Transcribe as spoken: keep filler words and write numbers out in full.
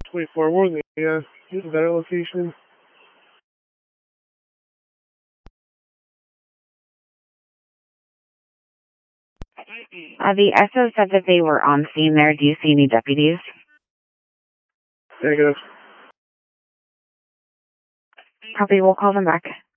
twenty-four one, yeah. Here's a better location. Uh, the S O said that they were on scene there. Do you see any deputies? Negative. Copy, we'll call them back.